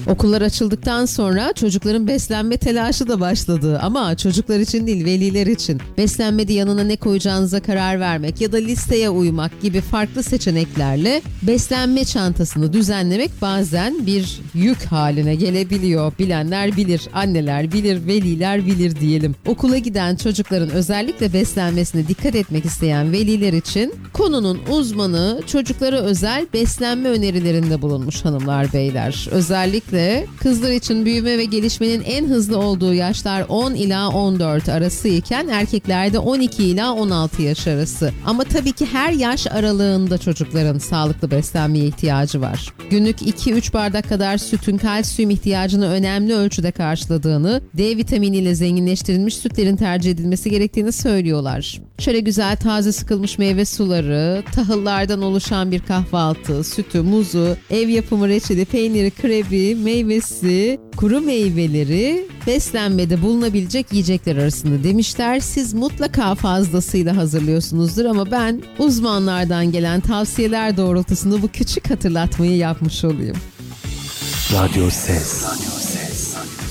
Okullar açıldıktan sonra çocukların beslenme telaşı da başladı. Ama çocuklar için değil, veliler için. Beslenmede yanına ne koyacağınıza karar vermek ya da listeye uymak gibi farklı seçeneklerle beslenme çantasını düzenlemek bazen bir yük haline gelebiliyor. Bilenler bilir, anneler bilir, veliler bilir diyelim. Okula giden çocukların özellikle beslenmesine dikkat etmek isteyen veliler için konunun uzmanı çocuklara özel beslenme önerilerinde bulunmuş hanımlar beyler. Özellikle kızlar için büyüme ve gelişmenin en hızlı olduğu yaşlar 10 ila 14 arası iken erkeklerde 12 ila 16 yaş arası. Ama tabii ki her yaş aralığında çocukların sağlıklı beslenmeye ihtiyacı var. Günlük 2-3 bardak kadar sütün kalsiyum ihtiyacını önemli ölçüde karşıladığını, D vitaminiyle zenginleştirilmiş sütlerin tercih edilmesi gerektiğini söylüyorlar. Şöyle güzel taze sıkılmış meyve suları, tahıllardan oluşan bir kahvaltı, sütü, muzu, ev yapımı reçeli, peyniri, krebi, meyvesi, kuru meyveleri beslenmede bulunabilecek yiyecekler arasında demişler. Siz mutlaka fazlasıyla hazırlıyorsunuzdur ama ben uzmanlardan gelen tavsiyeler doğrultusunda bu küçük hatırlatmayı yapmış olayım. Radyo Ses.